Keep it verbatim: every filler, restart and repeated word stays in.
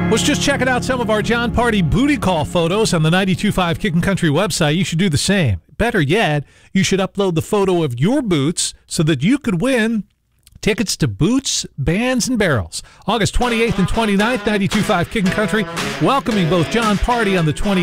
Was just checking out some of our John Party booty call photos on the ninety-two point five Kickin' Country website. You should do the same. Better yet, you should upload the photo of your boots so that you could win tickets to Boots, Bands, and Barrels. August twenty-eighth and twenty-ninth, ninety-two point five Kickin' Country, welcoming both John Party on the twenty-eighth